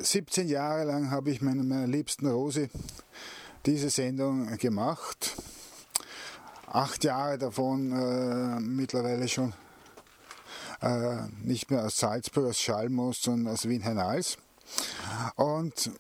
17 Jahre lang habe ich meiner liebsten Rosi diese Sendung gemacht. 8 Jahre davon mittlerweile schon nicht mehr aus Salzburg, aus Schallmoos, sondern aus Wien-Hernals. Und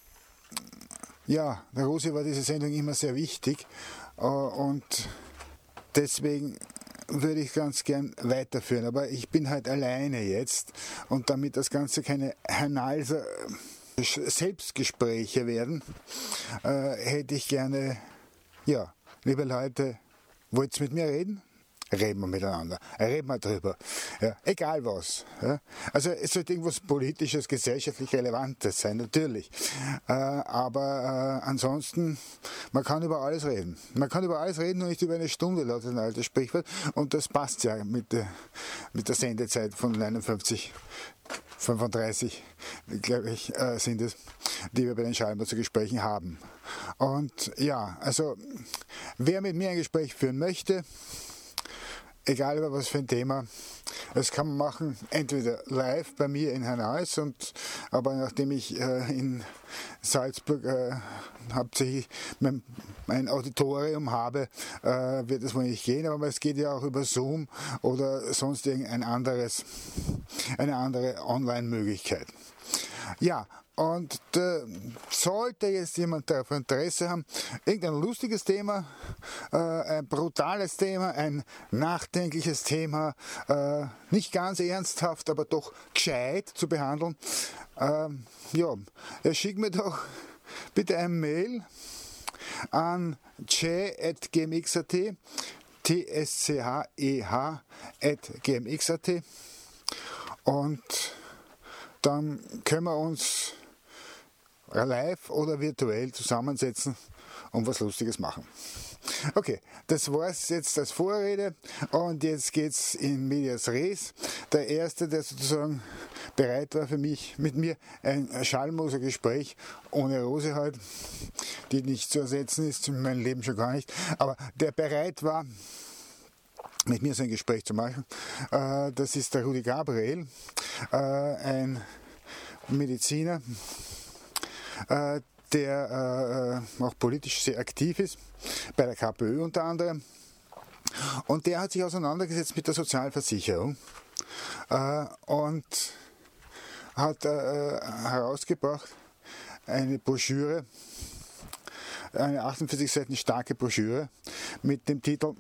ja, der Rosi war diese Sendung immer sehr wichtig und deswegen würde ich ganz gern weiterführen. Aber ich bin halt alleine jetzt und damit das Ganze keine Hernalser Selbstgespräche werden, hätte ich gerne, ja, liebe Leute, wollt ihr mit mir reden? Reden wir miteinander, reden wir drüber. Ja, egal was. Ja. Also es sollte irgendwas Politisches, gesellschaftlich Relevantes sein, natürlich. Aber ansonsten, man kann über alles reden. Man kann über alles reden, nur nicht über eine Stunde, laut ein altes Sprichwort. Und das passt ja mit der Sendezeit von 51, 35, glaube ich, sind es, die wir bei den Schallmoser Gesprächen haben. Und ja, also wer mit mir ein Gespräch führen möchte, egal über was für ein Thema, das kann man machen, entweder live bei mir in Hernals, aber nachdem ich in Salzburg hauptsächlich mein Auditorium habe, wird es wohl nicht gehen, aber es geht ja auch über Zoom oder sonst eine andere Online-Möglichkeit. Ja, und sollte jetzt jemand darauf Interesse haben, irgendein lustiges Thema, ein brutales Thema, ein nachdenkliches Thema, nicht ganz ernsthaft, aber doch gescheit zu behandeln, ja, er schickt mir doch bitte ein Mail an tscheh@gmx.at, tscheh@gmx.at, und dann können wir uns live oder virtuell zusammensetzen und was Lustiges machen. Okay, das war's jetzt als Vorrede und jetzt geht's in medias res. Der Erste, der sozusagen bereit war mit mir ein Schallmoser Gespräch ohne Rose halt, die nicht zu ersetzen ist, in meinem Leben schon gar nicht, aber der bereit war, mit mir so ein Gespräch zu machen, das ist der Rudi Gabriel, ein Mediziner, der auch politisch sehr aktiv ist, bei der KPÖ unter anderem. Und der hat sich auseinandergesetzt mit der Sozialversicherung und hat herausgebracht eine Broschüre, eine 48 Seiten starke Broschüre mit dem Titel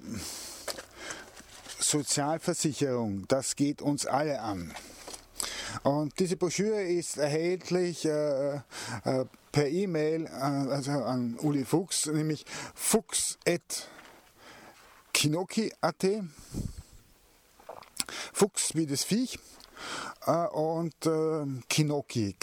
Sozialversicherung, das geht uns alle an. Und diese Broschüre ist erhältlich per E-Mail also an Uli Fuchs, nämlich fuchs@kinoki.at, Fuchs wie das Viech, und Kinoki,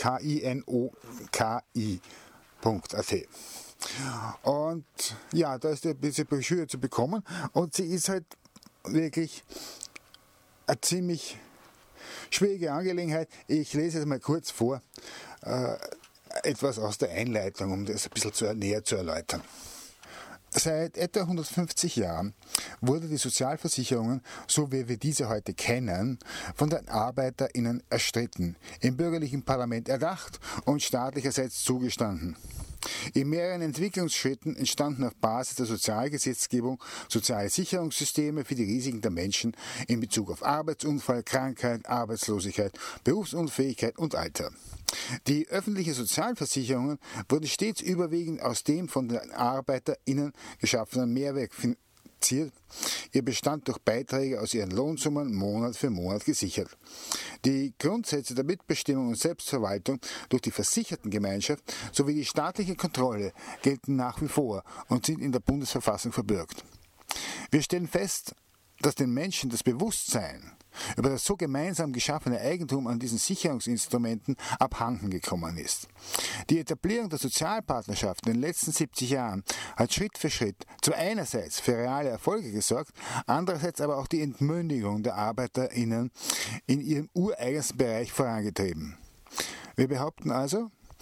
KINOKI.at. Und ja, da ist diese Broschüre zu bekommen und sie ist halt wirklich eine ziemlich schwierige Angelegenheit. Ich lese es mal kurz vor, etwas aus der Einleitung, um das ein bisschen näher zu erläutern. Seit etwa 150 Jahren wurde die Sozialversicherungen, so wie wir diese heute kennen, von den ArbeiterInnen erstritten, im bürgerlichen Parlament erdacht und staatlicherseits zugestanden. In mehreren Entwicklungsschritten entstanden auf Basis der Sozialgesetzgebung soziale Sicherungssysteme für die Risiken der Menschen in Bezug auf Arbeitsunfall, Krankheit, Arbeitslosigkeit, Berufsunfähigkeit und Alter. Die öffentlichen Sozialversicherungen wurden stets überwiegend aus dem von den ArbeiterInnen geschaffenen Mehrwert finanziert, ihr Bestand durch Beiträge aus ihren Lohnsummen Monat für Monat gesichert. Die Grundsätze der Mitbestimmung und Selbstverwaltung durch die Versichertengemeinschaft sowie die staatliche Kontrolle gelten nach wie vor und sind in der Bundesverfassung verbürgt. Wir stellen fest, dass den Menschen das Bewusstsein über das so gemeinsam geschaffene Eigentum an diesen Sicherungsinstrumenten abhanden gekommen ist. Die Etablierung der Sozialpartnerschaft in den letzten 70 Jahren hat Schritt für Schritt zwar einerseits für reale Erfolge gesorgt, andererseits aber auch die Entmündigung der ArbeiterInnen in ihrem ureigensten Bereich vorangetrieben. Wir behaupten also,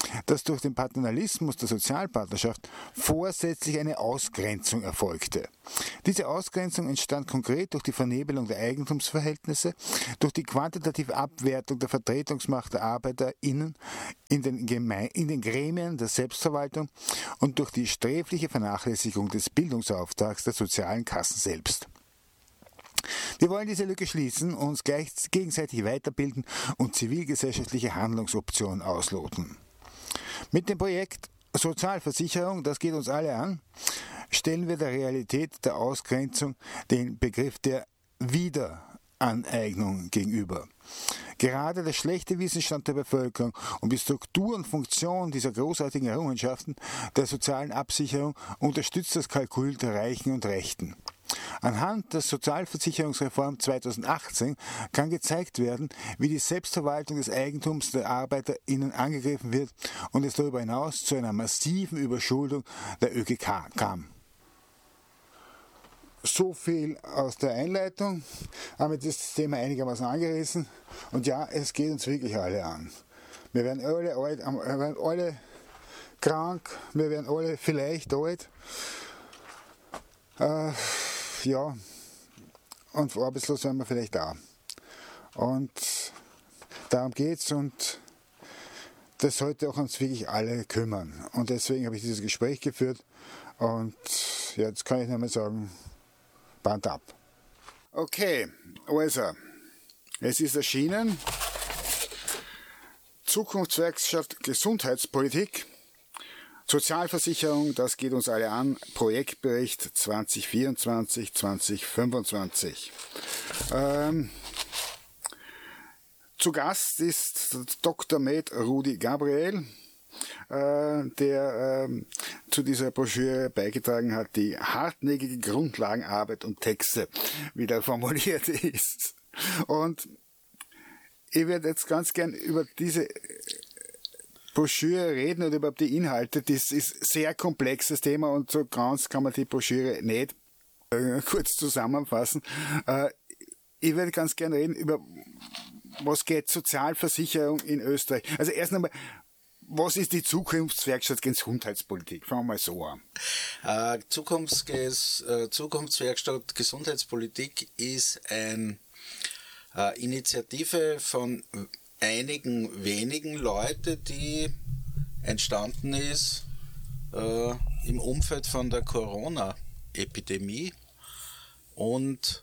dass durch den Paternalismus der Sozialpartnerschaft vorsätzlich eine Ausgrenzung erfolgte. Diese Ausgrenzung entstand konkret durch die Vernebelung der Eigentumsverhältnisse, durch die quantitative Abwertung der Vertretungsmacht der ArbeiterInnen in den Gremien der Selbstverwaltung und durch die sträfliche Vernachlässigung des Bildungsauftrags der sozialen Kassen selbst. Wir wollen diese Lücke schließen, uns gegenseitig weiterbilden und zivilgesellschaftliche Handlungsoptionen ausloten. Mit dem Projekt Sozialversicherung, das geht uns alle an, stellen wir der Realität der Ausgrenzung den Begriff der Wiederaneignung gegenüber. Gerade der schlechte Wissensstand der Bevölkerung um die Struktur und Funktion dieser großartigen Errungenschaften der sozialen Absicherung unterstützt das Kalkül der Reichen und Rechten. Anhand der Sozialversicherungsreform 2018 kann gezeigt werden, wie die Selbstverwaltung des Eigentums der ArbeiterInnen angegriffen wird und es darüber hinaus zu einer massiven Überschuldung der ÖGK kam. So viel aus der Einleitung. Damit ist das Thema einigermaßen angerissen. Und ja, es geht uns wirklich alle an. Wir werden alle alt, wir werden alle krank, wir werden alle vielleicht alt. Ja, und arbeitslos werden wir vielleicht auch. Und darum geht es und das sollte auch uns wirklich alle kümmern. Und deswegen habe ich dieses Gespräch geführt und ja, jetzt kann ich nur mal sagen, Band ab. Okay, also, es ist erschienen, Zukunftswerkstatt Gesundheitspolitik, Sozialversicherung, das geht uns alle an, Projektbericht 2024-2025. Zu Gast ist Dr. Med Rudi Gabriel, der zu dieser Broschüre beigetragen hat, die hartnäckige Grundlagenarbeit und Texte, wie da formuliert ist. Und ich werde jetzt ganz gern über diese Broschüre reden und überhaupt die Inhalte. Das ist ein sehr komplexes Thema und so ganz kann man die Broschüre nicht kurz zusammenfassen. Ich werde ganz gern reden über, was geht Sozialversicherung in Österreich. Also erst einmal, was ist die Zukunftswerkstatt Gesundheitspolitik? Fangen wir mal so an. Zukunftswerkstatt Gesundheitspolitik ist eine Initiative von einigen wenigen Leuten, die entstanden ist im Umfeld von der Corona-Epidemie und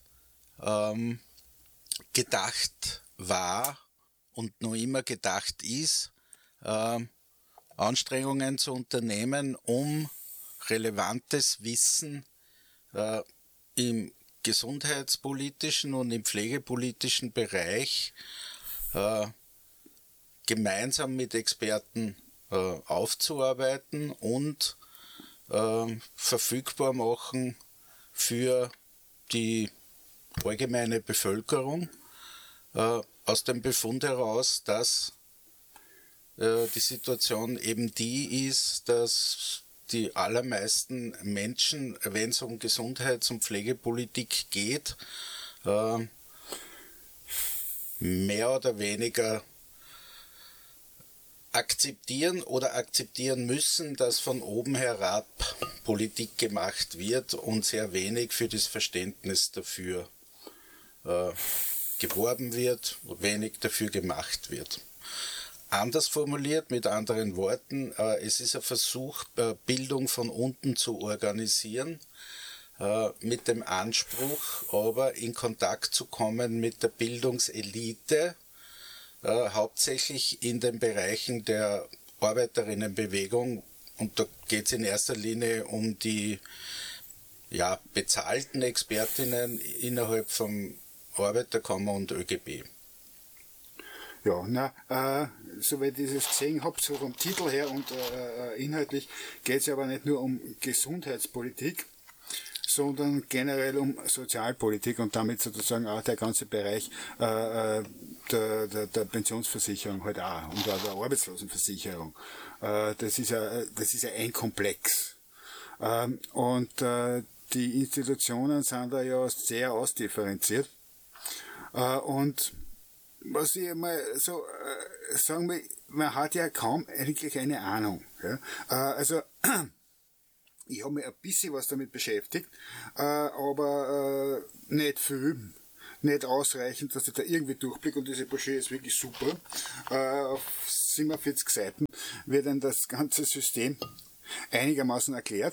gedacht war und noch immer gedacht ist, Anstrengungen zu unternehmen, um relevantes Wissen im gesundheitspolitischen und im pflegepolitischen Bereich gemeinsam mit Experten aufzuarbeiten und verfügbar machen für die allgemeine Bevölkerung, aus dem Befund heraus, dass die Situation eben die ist, dass die allermeisten Menschen, wenn es um Gesundheits- und Pflegepolitik geht, mehr oder weniger akzeptieren oder akzeptieren müssen, dass von oben herab Politik gemacht wird und sehr wenig für das Verständnis dafür geworben wird, wenig dafür gemacht wird. Anders formuliert, mit anderen Worten, es ist ein Versuch, Bildung von unten zu organisieren, mit dem Anspruch, aber in Kontakt zu kommen mit der Bildungselite, hauptsächlich in den Bereichen der Arbeiterinnenbewegung. Und da geht es in erster Linie um die bezahlten Expertinnen innerhalb vom Arbeiterkammer und ÖGB. Ja, soweit ich es gesehen habe, so vom Titel her und inhaltlich geht es aber nicht nur um Gesundheitspolitik, sondern generell um Sozialpolitik und damit sozusagen auch der ganze Bereich der Pensionsversicherung halt auch und auch der Arbeitslosenversicherung. Das ist ja ein Komplex. Und die Institutionen sind da ja sehr ausdifferenziert. Und was ich mal so sagen will, man hat ja kaum eigentlich eine Ahnung. Ja? Also ich habe mich ein bisschen was damit beschäftigt, aber nicht viel, nicht ausreichend, dass ich da irgendwie durchblicke, und diese Broschüre ist wirklich super. Auf 47 Seiten wird dann das ganze System einigermaßen erklärt.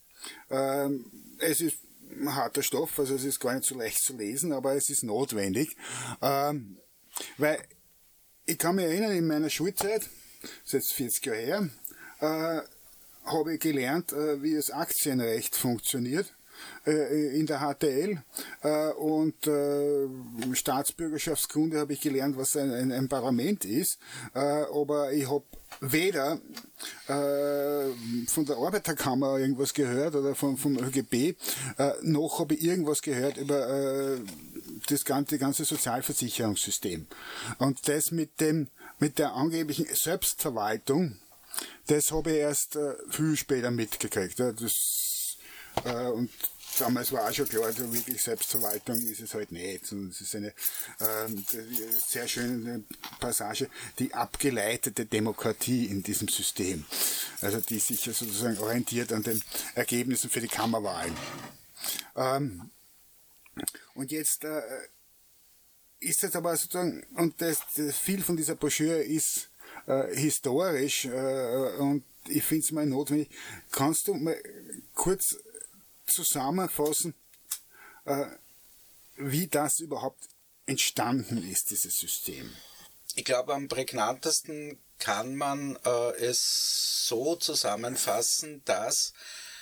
Es ist harter Stoff, also es ist gar nicht so leicht zu lesen, aber es ist notwendig, weil ich kann mich erinnern, in meiner Schulzeit, das ist jetzt 40 Jahre her, habe ich gelernt, wie das Aktienrecht funktioniert in der HTL, und Staatsbürgerschaftskunde habe ich gelernt, was ein Parlament ist, aber ich habe weder von der Arbeiterkammer irgendwas gehört oder vom ÖGB, noch habe ich irgendwas gehört über das ganze Sozialversicherungssystem. Und das mit der angeblichen Selbstverwaltung, das habe ich erst viel später mitgekriegt. Ja, und damals war auch schon klar, also wirklich Selbstverwaltung ist es halt nicht. Sondern es ist eine sehr schöne Passage, die abgeleitete Demokratie in diesem System. Also die sich sozusagen orientiert an den Ergebnissen für die Kammerwahlen. Und jetzt ist es aber sozusagen, und viel von dieser Broschüre ist historisch, und ich finde es mal notwendig. Kannst du mal kurz zusammenfassen, wie das überhaupt entstanden ist, dieses System? Ich glaube, am prägnantesten kann man es so zusammenfassen, dass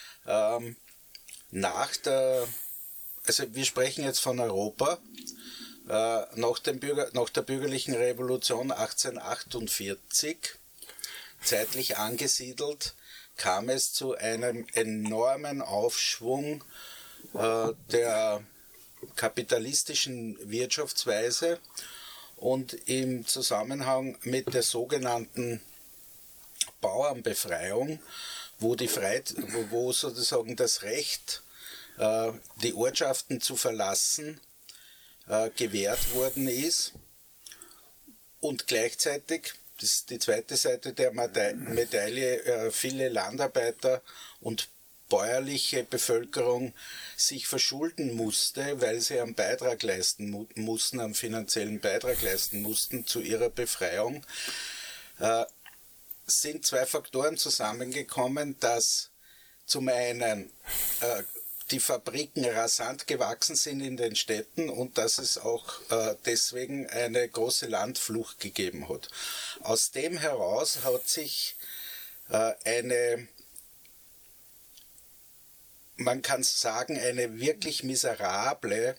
also wir sprechen jetzt von Europa, nach der bürgerlichen Revolution 1848, zeitlich angesiedelt, kam es zu einem enormen Aufschwung der kapitalistischen Wirtschaftsweise, und im Zusammenhang mit der sogenannten Bauernbefreiung, wo sozusagen das Recht, die Ortschaften zu verlassen, gewährt worden ist, und gleichzeitig, das ist die zweite Seite der Medaille, viele Landarbeiter und bäuerliche Bevölkerung sich verschulden musste, weil sie einen Beitrag leisten mussten, einen finanziellen Beitrag leisten mussten zu ihrer Befreiung, sind zwei Faktoren zusammengekommen, dass zum einen die Fabriken rasant gewachsen sind in den Städten und dass es auch deswegen eine große Landflucht gegeben hat. Aus dem heraus hat sich man kann sagen, eine wirklich miserable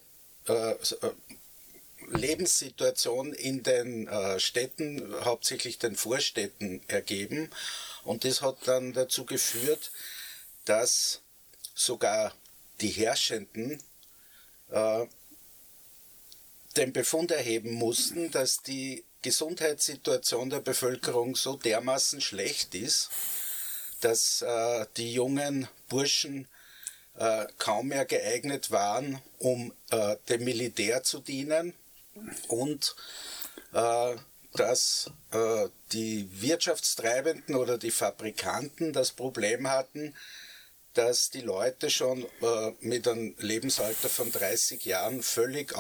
Lebenssituation in den Städten, hauptsächlich den Vorstädten, ergeben. Und das hat dann dazu geführt, dass sogar die Herrschenden den Befund erheben mussten, dass die Gesundheitssituation der Bevölkerung so dermaßen schlecht ist, dass die jungen Burschen kaum mehr geeignet waren, um dem Militär zu dienen, und dass die Wirtschaftstreibenden oder die Fabrikanten das Problem hatten, dass die Leute schon mit einem Lebensalter von 30 Jahren völlig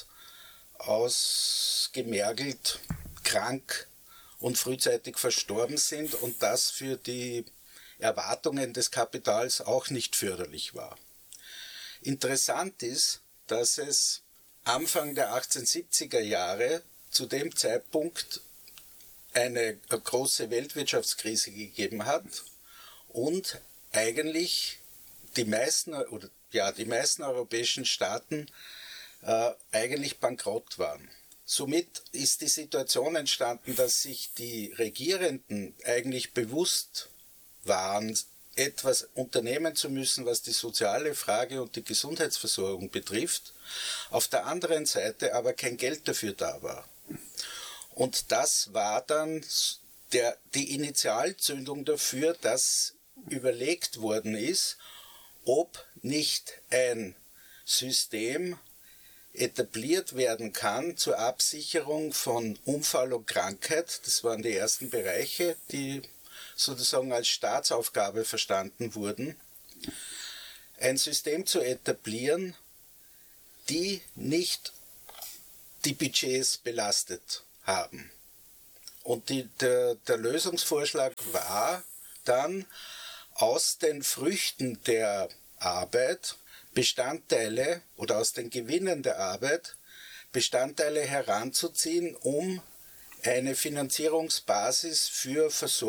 ausgemergelt, krank und frühzeitig verstorben sind, und das für die Erwartungen des Kapitals auch nicht förderlich war. Interessant ist, dass es Anfang der 1870er Jahre zu dem Zeitpunkt eine große Weltwirtschaftskrise gegeben hat und eigentlich die meisten europäischen Staaten eigentlich bankrott waren. Somit ist die Situation entstanden, dass sich die Regierenden eigentlich bewusst waren, etwas unternehmen zu müssen, was die soziale Frage und die Gesundheitsversorgung betrifft, auf der anderen Seite aber kein Geld dafür da war. Und das war dann die Initialzündung dafür, dass überlegt worden ist, ob nicht ein System etabliert werden kann zur Absicherung von Unfall und Krankheit. Das waren die ersten Bereiche, die sozusagen als Staatsaufgabe verstanden wurden. Ein System zu etablieren, die nicht die Budgets belastet haben. Und der Lösungsvorschlag war dann, aus den Früchten der Arbeit Bestandteile oder aus den Gewinnen der Arbeit Bestandteile heranzuziehen, um eine Finanzierungsbasis für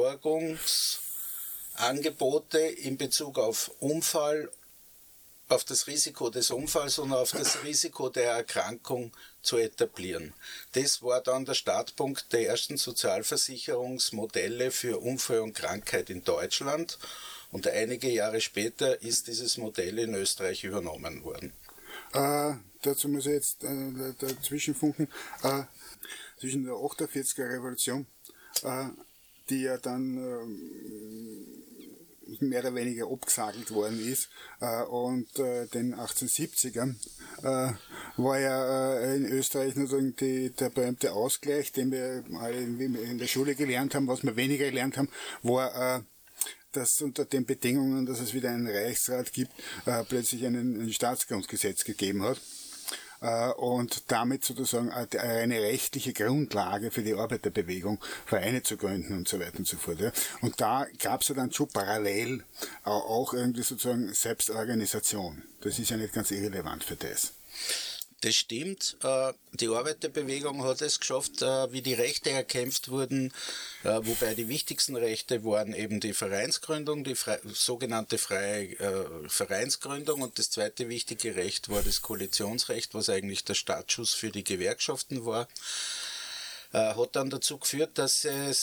Versorgungsangebote in Bezug auf Unfall, auf das Risiko des Unfalls und auf das Risiko der Erkrankung zu etablieren. Das war dann der Startpunkt der ersten Sozialversicherungsmodelle für Unfall und Krankheit in Deutschland. Und einige Jahre später ist dieses Modell in Österreich übernommen worden. Dazu muss ich jetzt dazwischen funken. Zwischen der 48er Revolution, die ja dann mehr oder weniger abgesagelt worden ist, und den 1870ern war ja in Österreich nur der berühmte Ausgleich, den wir alle in der Schule gelernt haben. Was wir weniger gelernt haben, war, dass unter den Bedingungen, dass es wieder einen Reichsrat gibt, plötzlich ein Staatsgrundgesetz gegeben hat. Und damit sozusagen eine rechtliche Grundlage für die Arbeiterbewegung, Vereine zu gründen und so weiter und so fort. Ja. Und da gab es ja dann schon parallel auch irgendwie sozusagen Selbstorganisation. Das ist ja nicht ganz irrelevant für das. Das stimmt. Die Arbeiterbewegung hat es geschafft, wie die Rechte erkämpft wurden, wobei die wichtigsten Rechte waren eben die Vereinsgründung, die sogenannte freie Vereinsgründung, und das zweite wichtige Recht war das Koalitionsrecht, was eigentlich der Startschuss für die Gewerkschaften war. Hat dann dazu geführt, dass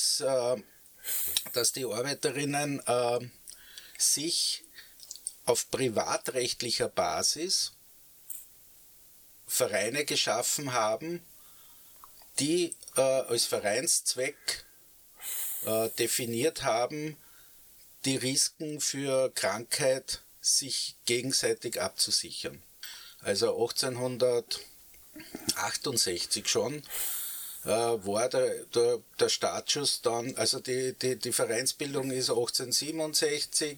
die Arbeiterinnen sich auf privatrechtlicher Basis Vereine geschaffen haben, die als Vereinszweck definiert haben, die Risiken für Krankheit sich gegenseitig abzusichern. Also 1868 schon war der Startschuss dann, also die Vereinsbildung ist 1867,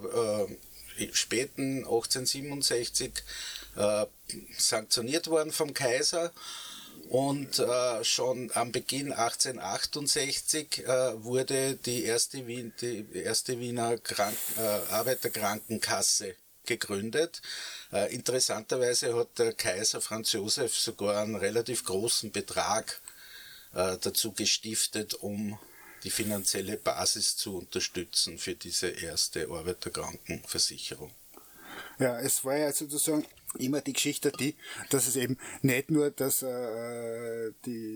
späten 1867 sanktioniert worden vom Kaiser, und schon am Beginn 1868 wurde die erste Wiener Arbeiterkrankenkasse gegründet. Interessanterweise hat der Kaiser Franz Josef sogar einen relativ großen Betrag dazu gestiftet, um die finanzielle Basis zu unterstützen für diese erste Arbeiterkrankenversicherung. Ja, es war ja sozusagen immer die Geschichte, dass es eben nicht nur, dass man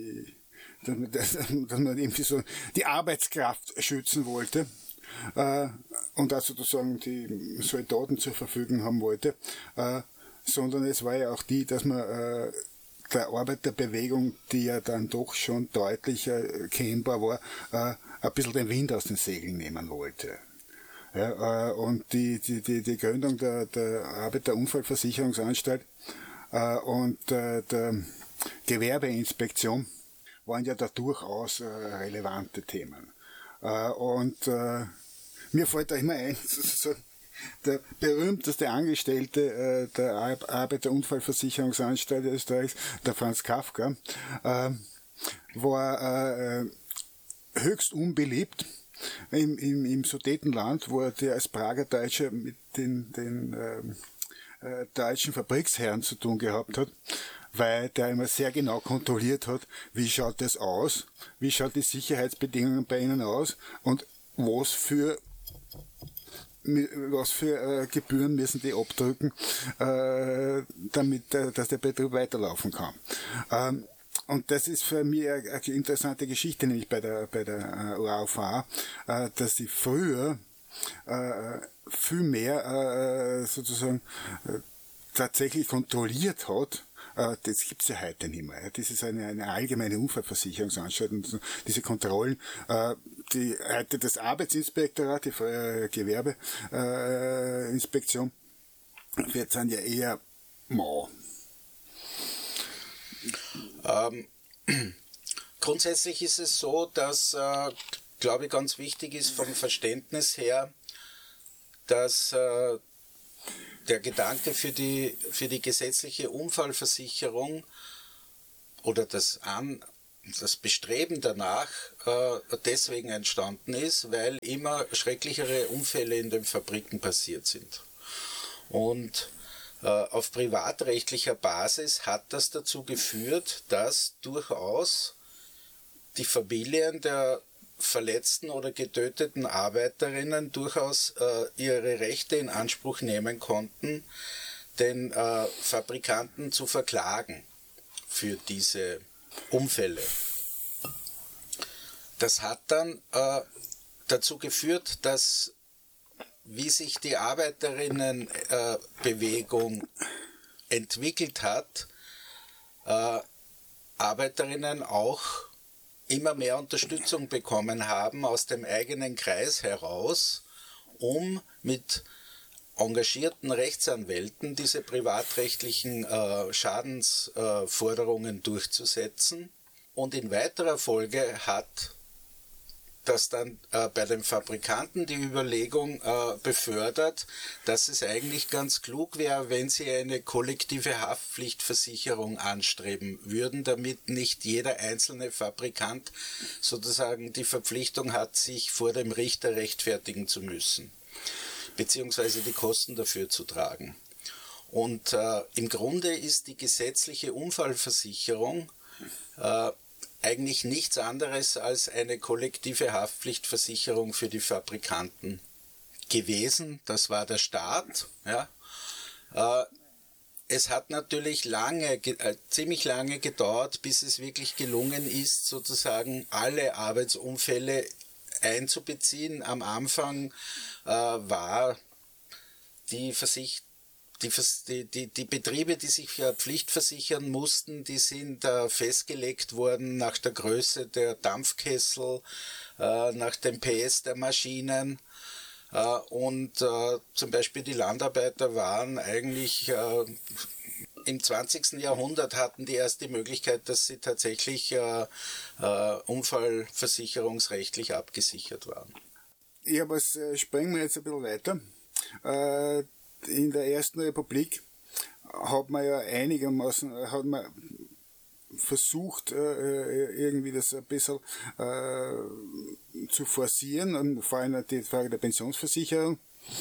irgendwie so die Arbeitskraft schützen wollte und auch sozusagen die Soldaten zur Verfügung haben wollte, sondern es war ja auch dass man der Arbeiterbewegung, die ja dann doch schon deutlich erkennbar war, ein bisschen den Wind aus den Segeln nehmen wollte. Ja, und die Gründung der Arbeiterunfallversicherungsanstalt und der Gewerbeinspektion waren ja da durchaus relevante Themen. Und mir fällt da immer ein, sozusagen, der berühmteste Angestellte der Arbeiterunfallversicherungsanstalt Österreichs, der Franz Kafka, war höchst unbeliebt im Sudetenland, wo er als Prager Deutscher mit den deutschen Fabriksherren zu tun gehabt hat, weil der immer sehr genau kontrolliert hat, wie schaut das aus, wie schaut die Sicherheitsbedingungen bei ihnen aus und was für Gebühren müssen die abdrücken, damit dass der Betrieb weiterlaufen kann. Und das ist für mich eine interessante Geschichte, nämlich bei der UAV, dass sie früher viel mehr sozusagen tatsächlich kontrolliert hat. Das gibt's ja heute nicht mehr. Das ist eine allgemeine Unfallversicherungsanstalt. Und diese Kontrollen, die heute das Arbeitsinspektorat, die Gewerbeinspektion, sind ja eher mau. Grundsätzlich ist es so, dass, glaube ich, ganz wichtig ist vom Verständnis her, dass der Gedanke für die gesetzliche Unfallversicherung oder das Bestreben danach deswegen entstanden ist, weil immer schrecklichere Unfälle in den Fabriken passiert sind. Und auf privatrechtlicher Basis hat das dazu geführt, dass durchaus die Familien der verletzten oder getöteten Arbeiterinnen durchaus ihre Rechte in Anspruch nehmen konnten, den Fabrikanten zu verklagen für diese Unfälle. Das hat dann dazu geführt, dass, wie sich die Arbeiterinnenbewegung entwickelt hat, Arbeiterinnen auch immer mehr Unterstützung bekommen haben aus dem eigenen Kreis heraus, um mit engagierten Rechtsanwälten diese privatrechtlichen Schadensforderungen durchzusetzen. Und in weiterer Folge hat das dann bei den Fabrikanten die Überlegung befördert, dass es eigentlich ganz klug wäre, wenn sie eine kollektive Haftpflichtversicherung anstreben würden, damit nicht jeder einzelne Fabrikant sozusagen die Verpflichtung hat, sich vor dem Richter rechtfertigen zu müssen, beziehungsweise die Kosten dafür zu tragen. Und im Grunde ist die gesetzliche Unfallversicherung eigentlich nichts anderes als eine kollektive Haftpflichtversicherung für die Fabrikanten gewesen. Das war der Start. Ja. Es hat natürlich ziemlich lange gedauert, bis es wirklich gelungen ist, sozusagen alle Arbeitsunfälle einzubeziehen. Am Anfang war die Betriebe, die sich pflichtversichern mussten, die sind festgelegt worden nach der Größe der Dampfkessel, nach dem PS der Maschinen. Und zum Beispiel die Landarbeiter waren eigentlich im 20. Jahrhundert hatten die erst die Möglichkeit, dass sie tatsächlich unfallversicherungsrechtlich abgesichert waren. Ja, aber springen wir jetzt ein bisschen weiter. In der Ersten Republik hat man ja einigermaßen versucht, irgendwie das ein bisschen zu forcieren, und vor allem die Frage der Pensionsversicherung.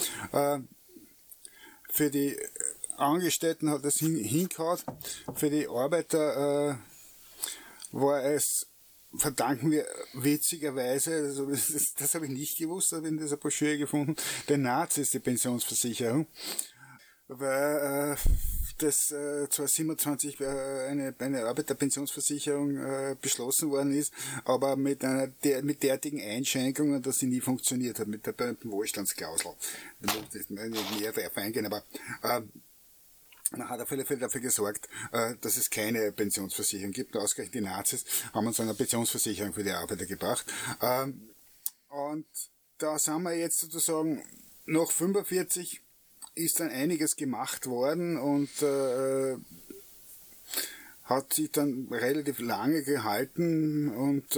Für die Angestellten hat das hingehauen, für die Arbeiter war es, verdanken wir witzigerweise, also das habe ich nicht gewusst, habe in dieser Broschüre gefunden, den Nazis die Pensionsversicherung, weil das 2027 eine Arbeiterpensionsversicherung beschlossen worden ist, aber mit derartigen Einschränkungen, dass sie nie funktioniert hat, mit der berühmten Wohlstandsklausel. Das ist näher darauf eingehen, aber man hat auf alle Fälle dafür gesorgt, dass es keine Pensionsversicherung gibt. Ausgerechnet die Nazis haben uns eine Pensionsversicherung für die Arbeiter gebracht. Und da sind wir jetzt sozusagen, nach 45 ist dann einiges gemacht worden und hat sich dann relativ lange gehalten. Und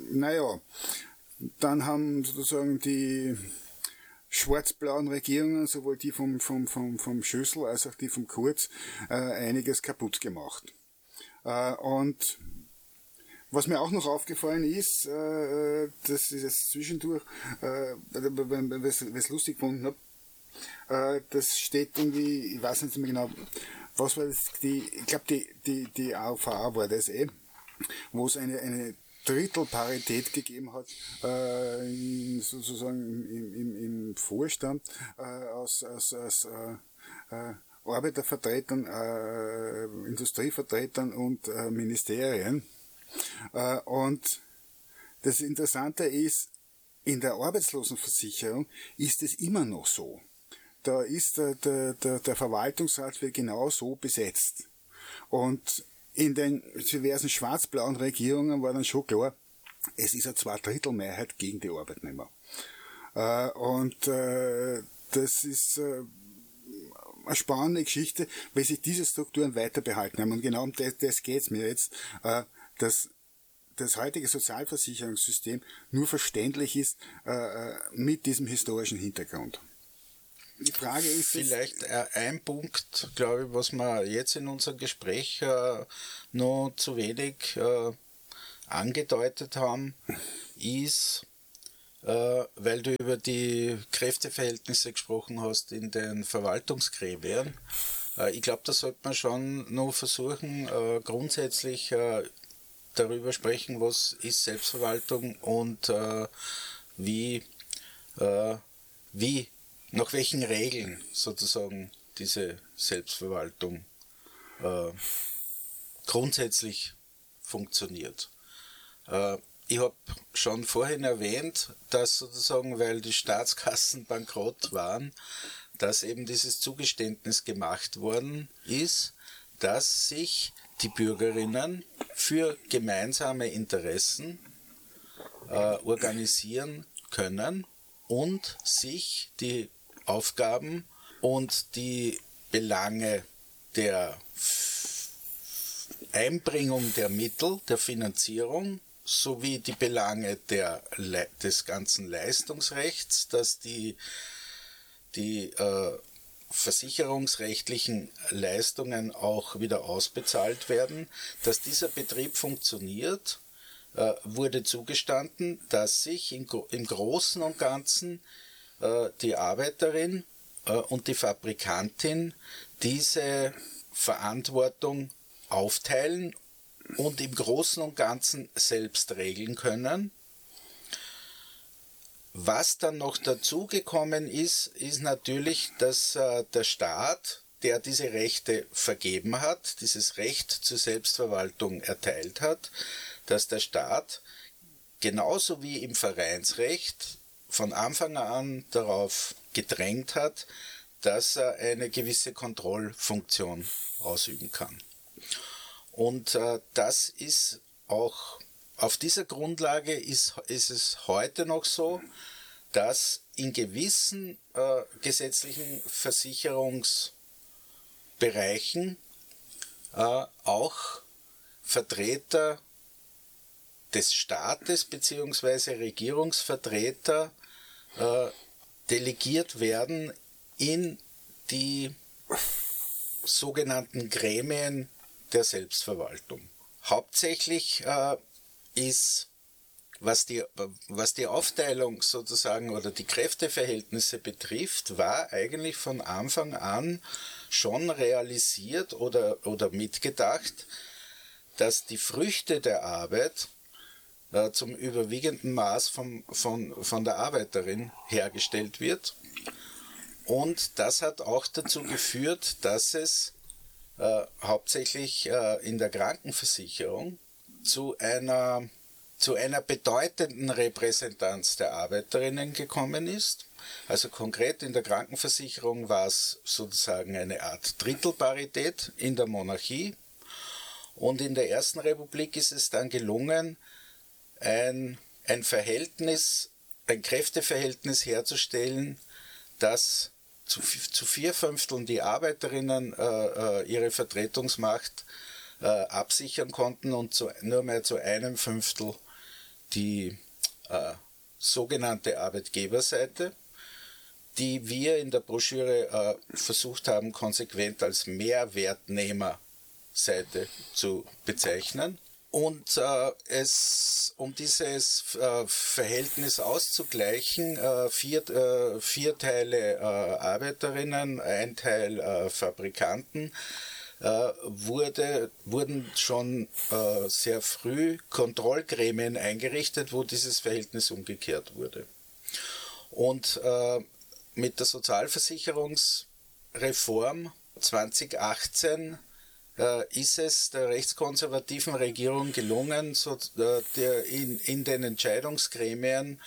dann haben sozusagen die schwarz-blauen Regierungen, sowohl die vom Schüssel als auch die vom Kurz, einiges kaputt gemacht. Und was mir auch noch aufgefallen ist, das ist jetzt zwischendurch, wenn ich es lustig gefunden habe, das steht irgendwie, ich weiß nicht mehr genau, was war das, ich glaube die AOV war das wo es eine Drittelparität gegeben hat, sozusagen im Vorstand aus Arbeitervertretern, Industrievertretern und Ministerien. Und das Interessante ist, in der Arbeitslosenversicherung ist es immer noch so. Da ist der Verwaltungsrat wird genau so besetzt. Und in den diversen schwarz-blauen Regierungen war dann schon klar, es ist eine Zweidrittelmehrheit gegen die Arbeitnehmer. Das ist eine spannende Geschichte, weil sich diese Strukturen weiter behalten haben. Und genau um das geht es mir jetzt, dass das heutige Sozialversicherungssystem nur verständlich ist mit diesem historischen Hintergrund. Die Frage ist vielleicht ein Punkt, glaube ich, was wir jetzt in unserem Gespräch noch zu wenig angedeutet haben, ist, weil du über die Kräfteverhältnisse gesprochen hast in den Verwaltungsgremien. Ich glaube, da sollte man schon noch versuchen, grundsätzlich darüber sprechen, was ist Selbstverwaltung und wie, nach welchen Regeln sozusagen diese Selbstverwaltung grundsätzlich funktioniert. Ich habe schon vorhin erwähnt, dass sozusagen, weil die Staatskassen bankrott waren, dass eben dieses Zugeständnis gemacht worden ist, dass sich die Bürgerinnen für gemeinsame Interessen organisieren können und sich die Aufgaben und die Belange der Einbringung der Mittel, der Finanzierung, sowie die Belange des ganzen Leistungsrechts, dass die versicherungsrechtlichen Leistungen auch wieder ausbezahlt werden, dass dieser Betrieb funktioniert, wurde zugestanden, dass sich im Großen und Ganzen die Arbeiterin und die Fabrikantin diese Verantwortung aufteilen und im Großen und Ganzen selbst regeln können. Was dann noch dazugekommen ist, ist natürlich, dass der Staat, der diese Rechte vergeben hat, dieses Recht zur Selbstverwaltung erteilt hat, dass der Staat genauso wie im Vereinsrecht von Anfang an darauf gedrängt hat, dass er eine gewisse Kontrollfunktion ausüben kann. Und das ist auch, auf dieser Grundlage ist es heute noch so, dass in gewissen gesetzlichen Versicherungsbereichen auch Vertreter des Staates bzw. Regierungsvertreter delegiert werden in die sogenannten Gremien der Selbstverwaltung. Hauptsächlich ist, was die Aufteilung sozusagen oder die Kräfteverhältnisse betrifft, war eigentlich von Anfang an schon realisiert oder mitgedacht, dass die Früchte der Arbeit zum überwiegenden Maß von der Arbeiterin hergestellt wird. Und das hat auch dazu geführt, dass es hauptsächlich in der Krankenversicherung zu einer bedeutenden Repräsentanz der Arbeiterinnen gekommen ist. Also konkret in der Krankenversicherung war es sozusagen eine Art Drittelparität in der Monarchie. Und in der Ersten Republik ist es dann gelungen, ein Kräfteverhältnis herzustellen, das zu 4/5 die Arbeiterinnen ihre Vertretungsmacht absichern konnten und nur mehr zu 1/5 die sogenannte Arbeitgeberseite, die wir in der Broschüre versucht haben, konsequent als Mehrwertnehmerseite zu bezeichnen. Und um dieses Verhältnis auszugleichen, 4 Teile Arbeiterinnen, 1 Teil Fabrikanten, wurden schon sehr früh Kontrollgremien eingerichtet, wo dieses Verhältnis umgekehrt wurde. Und mit der Sozialversicherungsreform 2018 ist es der rechtskonservativen Regierung gelungen, in den Entscheidungsgremien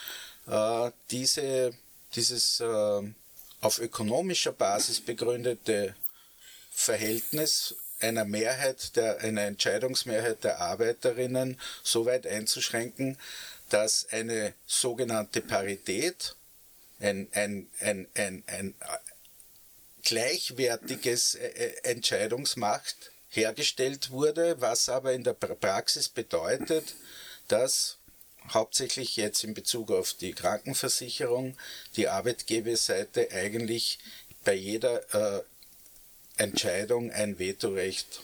dieses auf ökonomischer Basis begründete Verhältnis einer Entscheidungsmehrheit der Arbeiterinnen so weit einzuschränken, dass eine sogenannte Parität, gleichwertiges Entscheidungsmacht hergestellt wurde, was aber in der Praxis bedeutet, dass hauptsächlich jetzt in Bezug auf die Krankenversicherung die Arbeitgeberseite eigentlich bei jeder Entscheidung ein Vetorecht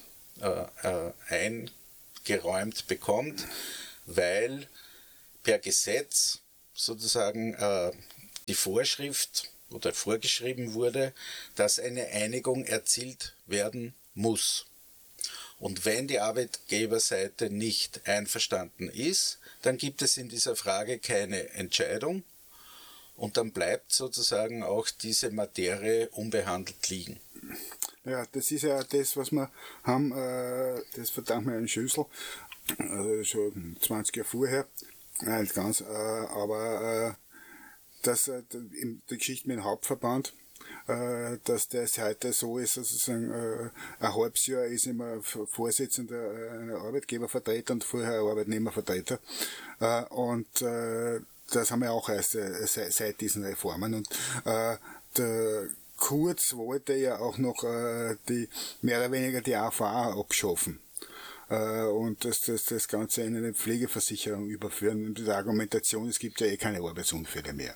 eingeräumt bekommt, weil per Gesetz sozusagen die Vorschrift oder vorgeschrieben wurde, dass eine Einigung erzielt werden muss. Und wenn die Arbeitgeberseite nicht einverstanden ist, dann gibt es in dieser Frage keine Entscheidung und dann bleibt sozusagen auch diese Materie unbehandelt liegen. Ja, das ist ja das, was wir haben, das verdankt mir an Schüssel, also schon 20 Jahre vorher, nicht ganz, aber dass in der Geschichte mit dem Hauptverband, dass das heute so ist, sozusagen ein halbes Jahr ist immer Vorsitzender einer Arbeitgebervertreter und vorher ein Arbeitnehmervertreter. Und das haben wir auch erst seit diesen Reformen. Und der Kurz wollte ja auch noch die mehr oder weniger die AVA abschaffen. Und das Ganze in eine Pflegeversicherung überführen. Und die Argumentation, es gibt ja eh keine Arbeitsunfälle mehr.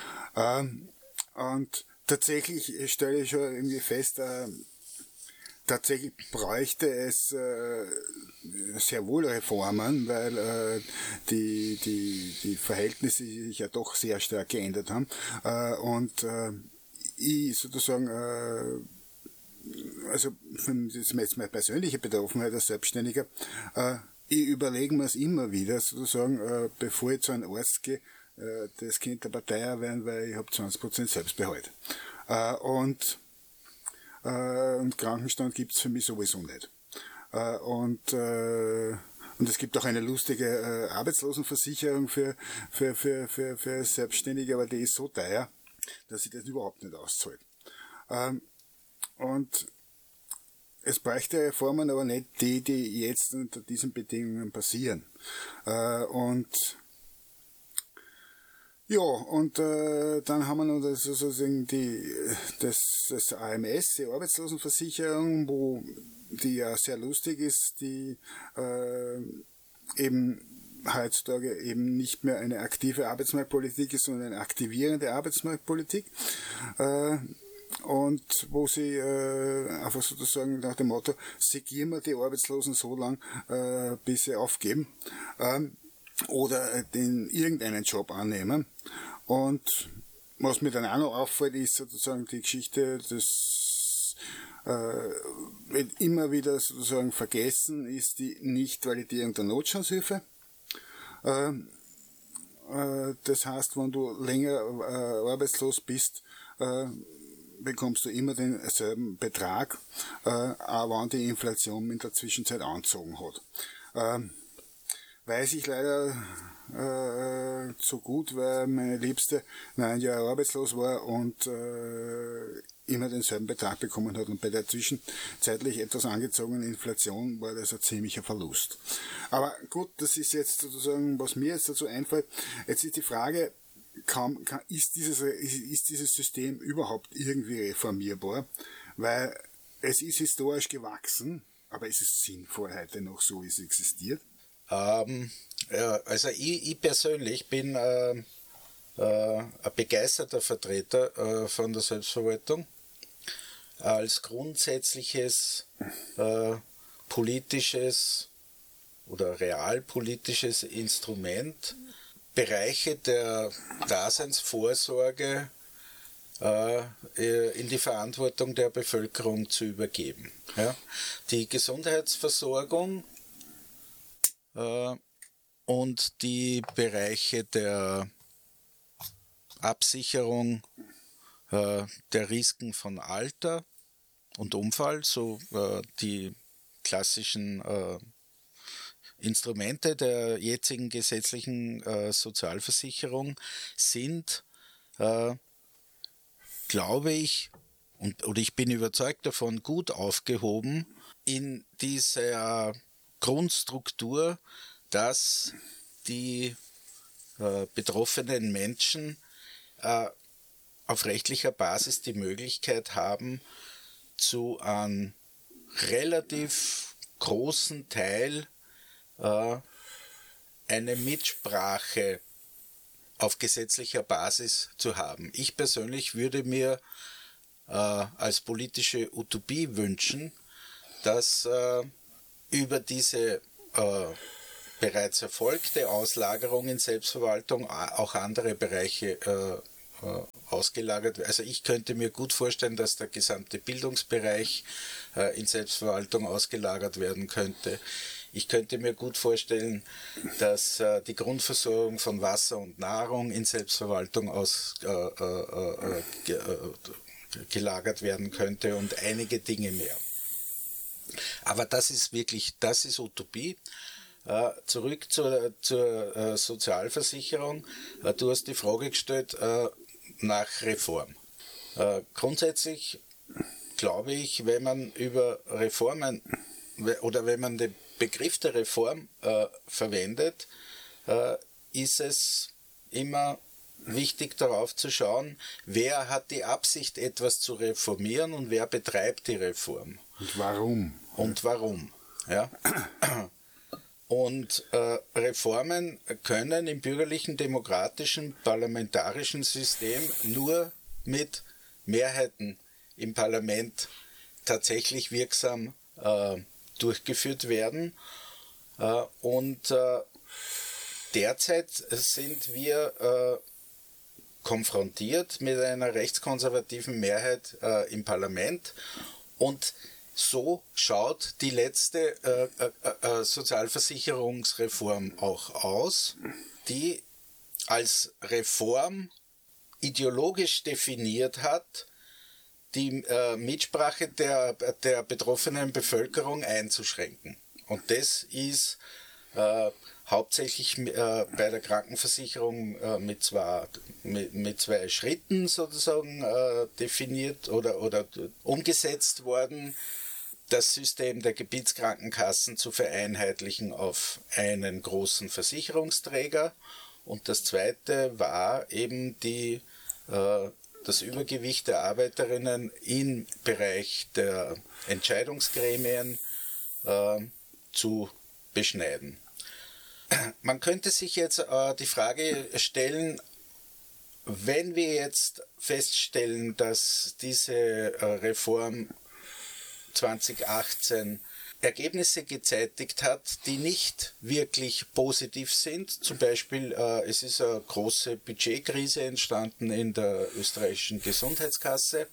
Und tatsächlich stelle ich schon irgendwie fest, tatsächlich bräuchte es sehr wohl Reformen, weil die Verhältnisse sich ja doch sehr stark geändert haben. Und ich sozusagen, also das ist jetzt meine persönliche Betroffenheit als Selbstständiger, ich überlege mir es immer wieder, sozusagen, bevor ich zu einem Arzt gehe, das könnte aber teuer werden, weil ich habe 20% Selbstbehalt. Und Krankenstand gibt's für mich sowieso nicht. Und es gibt auch eine lustige Arbeitslosenversicherung für Selbstständige, aber die ist so teuer, dass sich das überhaupt nicht auszahlt. Und es bräuchte Reformen, aber nicht die jetzt unter diesen Bedingungen passieren. Und dann haben wir noch sozusagen das AMS, die Arbeitslosenversicherung, die ja sehr lustig ist, die eben heutzutage eben nicht mehr eine aktive Arbeitsmarktpolitik ist, sondern eine aktivierende Arbeitsmarktpolitik. Und wo sie einfach sozusagen nach dem Motto, segieren wir die Arbeitslosen so lang, bis sie aufgeben. Oder irgendeinen Job annehmen. Und was mir dann auch noch auffällt, ist sozusagen die Geschichte, das wird immer wieder sozusagen vergessen, ist die Nichtvalidierung der Notstandshilfe. Das heißt, wenn du länger arbeitslos bist, bekommst du immer denselben Betrag, auch wenn die Inflation in der Zwischenzeit angezogen hat. Weiß ich leider zu gut, weil meine Liebste 9 Jahre arbeitslos war und immer denselben Betrag bekommen hat. Und bei der zwischenzeitlich etwas angezogenen Inflation war das ein ziemlicher Verlust. Aber gut, das ist jetzt sozusagen, was mir jetzt dazu einfällt. Jetzt ist die Frage, ist dieses System überhaupt irgendwie reformierbar? Weil es ist historisch gewachsen, aber ist es sinnvoll heute noch so, wie es existiert? Also ich persönlich bin ein begeisterter Vertreter von der Selbstverwaltung als grundsätzliches politisches oder realpolitisches Instrument, Bereiche der Daseinsvorsorge in die Verantwortung der Bevölkerung zu übergeben. Ja? Die Gesundheitsversorgung und die Bereiche der Absicherung der Risiken von Alter und Unfall, so die klassischen Instrumente der jetzigen gesetzlichen Sozialversicherung sind, glaube ich, oder ich bin überzeugt davon, gut aufgehoben in dieser Grundstruktur, dass die betroffenen Menschen auf rechtlicher Basis die Möglichkeit haben, zu einem relativ großen Teil eine Mitsprache auf gesetzlicher Basis zu haben. Ich persönlich würde mir als politische Utopie wünschen, dass über diese bereits erfolgte Auslagerung in Selbstverwaltung auch andere Bereiche ausgelagert werden. Also ich könnte mir gut vorstellen, dass der gesamte Bildungsbereich in Selbstverwaltung ausgelagert werden könnte. Ich könnte mir gut vorstellen, dass die Grundversorgung von Wasser und Nahrung in Selbstverwaltung gelagert werden könnte und einige Dinge mehr. Aber das ist Utopie. Zurück zur Sozialversicherung. Du hast die Frage gestellt nach Reform. Grundsätzlich glaube ich, wenn man über Reformen oder wenn man den Begriff der Reform verwendet, ist es immer wichtig darauf zu schauen, wer hat die Absicht, etwas zu reformieren und wer betreibt die Reform. Und warum. Ja? Und Reformen können im bürgerlichen, demokratischen, parlamentarischen System nur mit Mehrheiten im Parlament tatsächlich wirksam durchgeführt werden. Und derzeit sind wir konfrontiert mit einer rechtskonservativen Mehrheit im Parlament und so schaut die letzte Sozialversicherungsreform auch aus, die als Reform ideologisch definiert hat, die Mitsprache der betroffenen Bevölkerung einzuschränken. Und das ist hauptsächlich bei der Krankenversicherung mit zwei Schritten sozusagen definiert oder umgesetzt worden, das System der Gebietskrankenkassen zu vereinheitlichen auf einen großen Versicherungsträger. Und das zweite war eben das Übergewicht der Arbeiterinnen im Bereich der Entscheidungsgremien zu beschneiden. Man könnte sich jetzt die Frage stellen, wenn wir jetzt feststellen, dass diese Reform 2018 Ergebnisse gezeitigt hat, die nicht wirklich positiv sind. Zum Beispiel, es ist eine große Budgetkrise entstanden in der österreichischen Gesundheitskasse.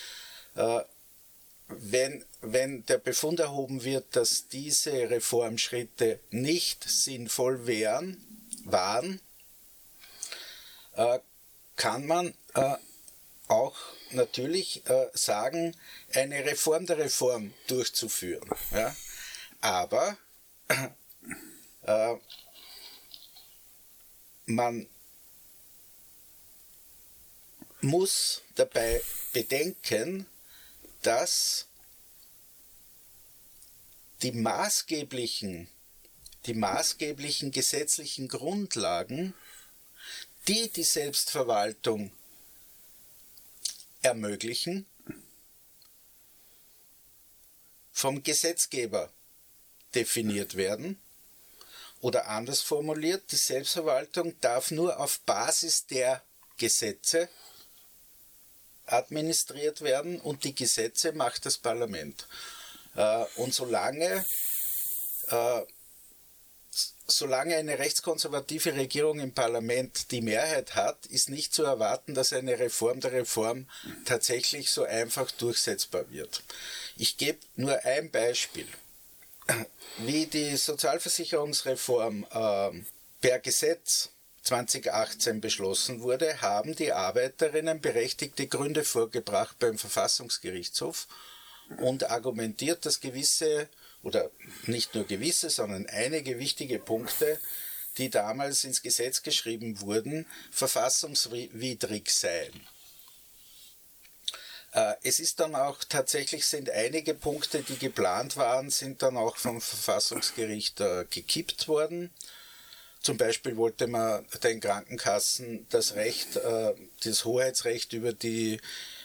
Wenn der Befund erhoben wird, dass diese Reformschritte nicht sinnvoll waren, kann man auch natürlich sagen, eine Reform der Reform durchzuführen. Ja? Aber man muss dabei bedenken, dass die maßgeblichen gesetzlichen Grundlagen, die die Selbstverwaltung ermöglichen, vom Gesetzgeber definiert werden. Oder anders formuliert, die Selbstverwaltung darf nur auf Basis der Gesetze administriert werden und die Gesetze macht das Parlament. Und solange eine rechtskonservative Regierung im Parlament die Mehrheit hat, ist nicht zu erwarten, dass eine Reform der Reform tatsächlich so einfach durchsetzbar wird. Ich gebe nur ein Beispiel. Wie die Sozialversicherungsreform per Gesetz 2018 beschlossen wurde, haben die Arbeiterinnen berechtigte Gründe vorgebracht beim Verfassungsgerichtshof und argumentiert, dass gewisse, oder nicht nur gewisse, sondern einige wichtige Punkte, die damals ins Gesetz geschrieben wurden, verfassungswidrig seien. Es ist dann auch tatsächlich, sind einige Punkte, die geplant waren, sind dann auch vom Verfassungsgericht gekippt worden. Zum Beispiel wollte man den Krankenkassen das Hoheitsrecht über die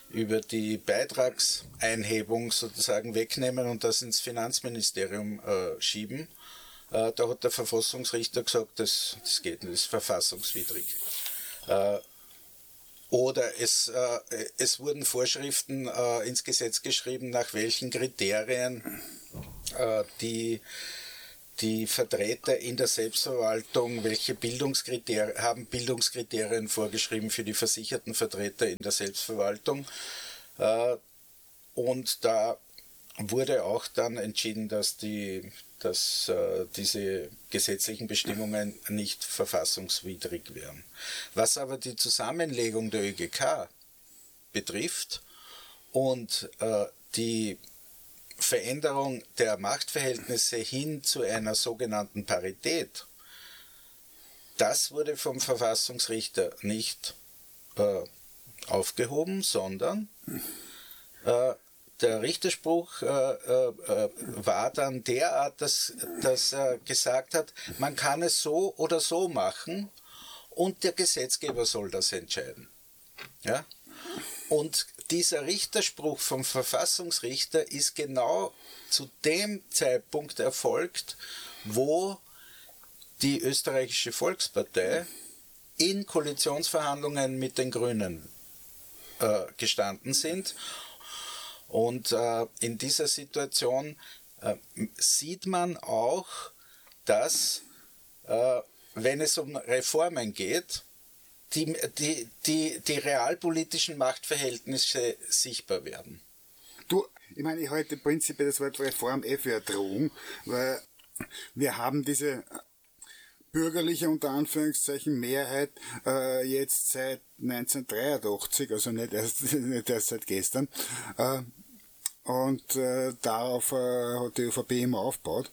Beitragseinhebung sozusagen wegnehmen und das ins Finanzministerium schieben. Da hat der Verfassungsrichter gesagt, das geht nicht, das ist verfassungswidrig. Oder es wurden Vorschriften ins Gesetz geschrieben, nach welchen Kriterien die Vertreter in der Selbstverwaltung, welche Bildungskriterien vorgeschrieben für die versicherten Vertreter in der Selbstverwaltung. Und da wurde auch dann entschieden, dass diese gesetzlichen Bestimmungen nicht verfassungswidrig wären. Was aber die Zusammenlegung der ÖGK betrifft und die Veränderung der Machtverhältnisse hin zu einer sogenannten Parität, das wurde vom Verfassungsrichter nicht aufgehoben, sondern der Richterspruch war dann derart, dass er gesagt hat, man kann es so oder so machen und der Gesetzgeber soll das entscheiden. Ja? Und dieser Richterspruch vom Verfassungsrichter ist genau zu dem Zeitpunkt erfolgt, wo die österreichische Volkspartei in Koalitionsverhandlungen mit den Grünen gestanden sind. Und in dieser Situation sieht man auch, dass, wenn es um Reformen geht, die realpolitischen Machtverhältnisse sichtbar werden. Ich meine, ich halte prinzipiell das Wort Reform für eine Drohung, weil wir haben diese bürgerliche, unter Anführungszeichen, Mehrheit jetzt seit 1983, also nicht erst seit gestern, und darauf hat die ÖVP immer aufgebaut.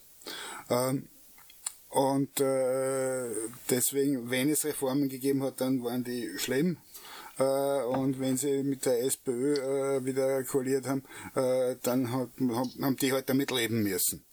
Und deswegen, wenn es Reformen gegeben hat, dann waren die schlimm. Und wenn sie mit der SPÖ wieder koaliert haben, dann haben die halt damit leben müssen.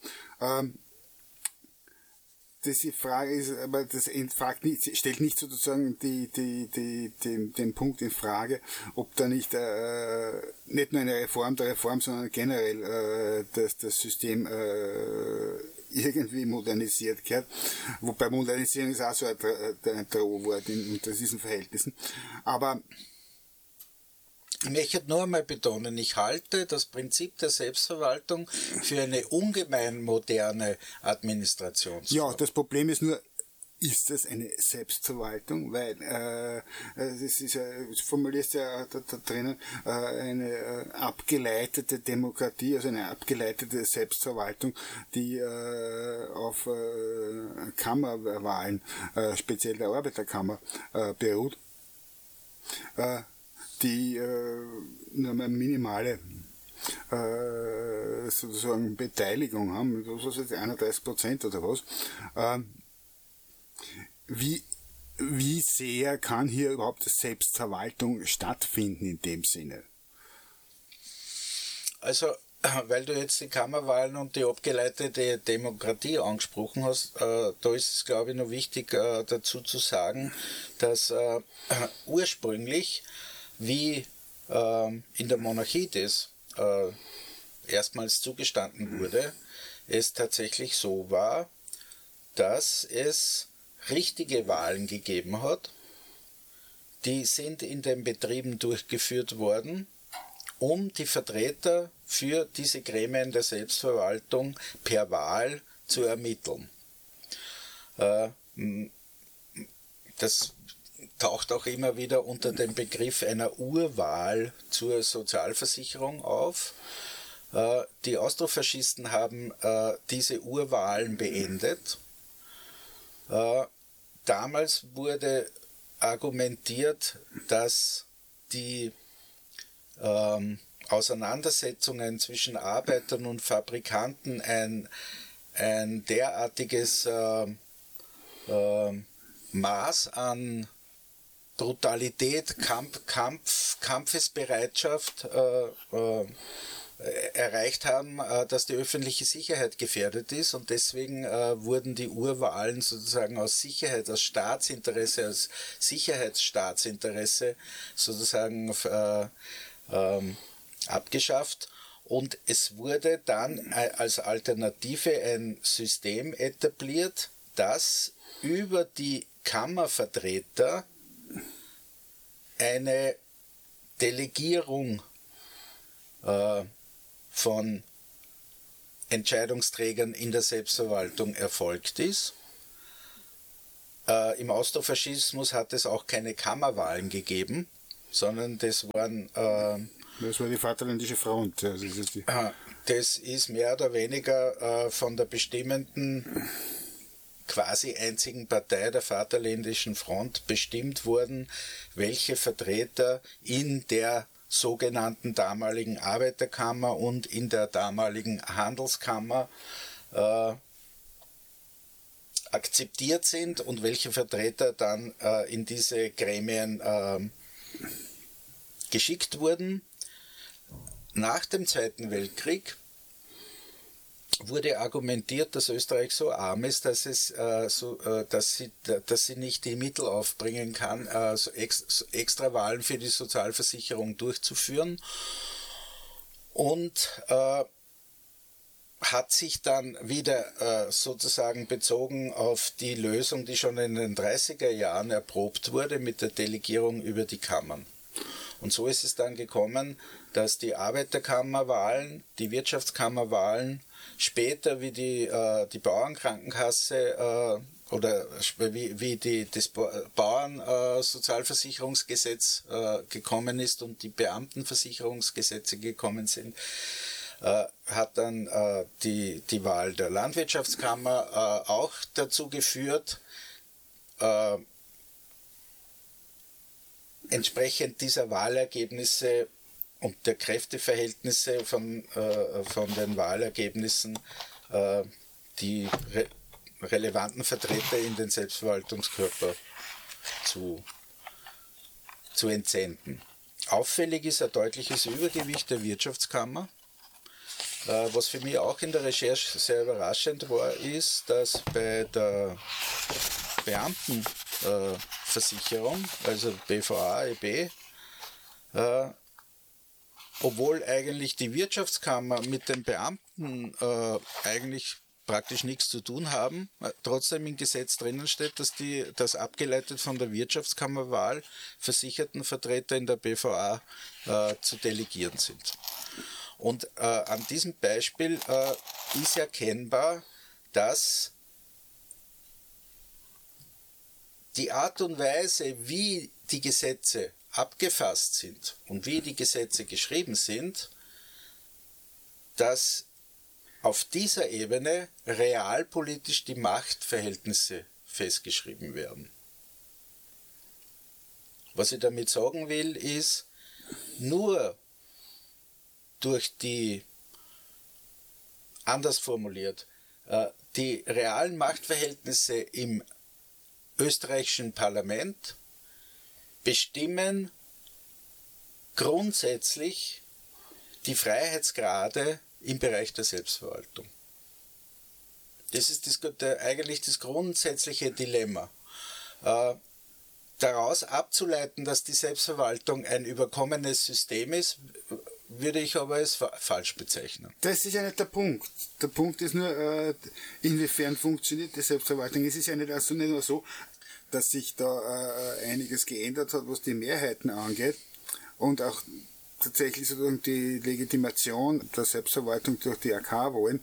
Die Frage ist, aber das stellt nicht sozusagen den Punkt in Frage, ob da nicht nicht nur eine Reform der Reform, sondern generell das System irgendwie modernisiert gehört. Wobei Modernisierung ist auch so ein Drohwort unter diesen Verhältnissen. Aber ich möchte nur einmal betonen, ich halte das Prinzip der Selbstverwaltung für eine ungemein moderne Administrationsform. Ja, das Problem ist nur, ist das eine Selbstverwaltung? Weil das ist formulierst ja da drinnen eine abgeleitete Demokratie, also eine abgeleitete Selbstverwaltung, die auf Kammerwahlen, speziell der Arbeiterkammer, beruht. Die nur eine minimale sozusagen Beteiligung haben, was ist 31% oder was. Wie sehr kann hier überhaupt Selbstverwaltung stattfinden in dem Sinne? Also, weil du jetzt die Kammerwahlen und die abgeleitete Demokratie angesprochen hast, da ist es, glaube ich, noch wichtig dazu zu sagen, dass ursprünglich, wie in der Monarchie das erstmals zugestanden wurde, es tatsächlich so war, dass es richtige Wahlen gegeben hat, die sind in den Betrieben durchgeführt worden, um die Vertreter für diese Gremien der Selbstverwaltung per Wahl zu ermitteln. Das taucht auch immer wieder unter dem Begriff einer Urwahl zur Sozialversicherung auf. Die Austrofaschisten haben diese Urwahlen beendet. Damals wurde argumentiert, dass die Auseinandersetzungen zwischen Arbeitern und Fabrikanten ein derartiges Maß an Brutalität, Kampfesbereitschaft erreicht haben, dass die öffentliche Sicherheit gefährdet ist, und deswegen wurden die Urwahlen sozusagen aus Sicherheit, aus Staatsinteresse, aus Sicherheitsstaatsinteresse sozusagen abgeschafft, und es wurde dann als Alternative ein System etabliert, das über die Kammervertreter eine Delegierung von Entscheidungsträgern in der Selbstverwaltung erfolgt ist. Im Austrofaschismus hat es auch keine Kammerwahlen gegeben, sondern das waren... das war die Vaterländische Front. Also das ist mehr oder weniger von der bestimmenden, quasi einzigen Partei der Vaterländischen Front bestimmt worden, welche Vertreter in der sogenannten damaligen Arbeiterkammer und in der damaligen Handelskammer akzeptiert sind und welche Vertreter dann in diese Gremien geschickt wurden. Nach dem Zweiten Weltkrieg wurde argumentiert, dass Österreich so arm ist, dass sie nicht die Mittel aufbringen kann, extra Wahlen für die Sozialversicherung durchzuführen, und hat sich dann wieder sozusagen bezogen auf die Lösung, die schon in den 30er Jahren erprobt wurde mit der Delegierung über die Kammern. Und so ist es dann gekommen, dass die Arbeiterkammerwahlen, die Wirtschaftskammerwahlen, später wie die Bauernkrankenkasse oder wie das Bauernsozialversicherungsgesetz gekommen ist und die Beamtenversicherungsgesetze gekommen sind, hat dann die Wahl der Landwirtschaftskammer auch dazu geführt, entsprechend dieser Wahlergebnisse und der Kräfteverhältnisse von den Wahlergebnissen die relevanten Vertreter in den Selbstverwaltungskörper zu entsenden. Auffällig ist ein deutliches Übergewicht der Wirtschaftskammer. Was für mich auch in der Recherche sehr überraschend war, ist, dass bei der Beamtenversicherung, also BVA, EB, obwohl eigentlich die Wirtschaftskammer mit den Beamten eigentlich praktisch nichts zu tun haben, trotzdem im Gesetz drinnen steht, dass abgeleitet von der Wirtschaftskammerwahl Versichertenvertreter in der BVA zu delegieren sind. Und an diesem Beispiel ist erkennbar, dass die Art und Weise, wie die Gesetze abgefasst sind und wie die Gesetze geschrieben sind, dass auf dieser Ebene realpolitisch die Machtverhältnisse festgeschrieben werden. Was ich damit sagen will, ist, nur durch die, anders formuliert, die realen Machtverhältnisse im österreichischen Parlament bestimmen grundsätzlich die Freiheitsgrade im Bereich der Selbstverwaltung. Das ist eigentlich das grundsätzliche Dilemma. Daraus abzuleiten, dass die Selbstverwaltung ein überkommenes System ist, würde ich aber als falsch bezeichnen. Das ist ja nicht der Punkt. Der Punkt ist nur, inwiefern funktioniert die Selbstverwaltung. Es ist ja nicht nur so, dass sich da einiges geändert hat, was die Mehrheiten angeht, und auch tatsächlich sozusagen die Legitimation der Selbstverwaltung durch die AK-Wahlen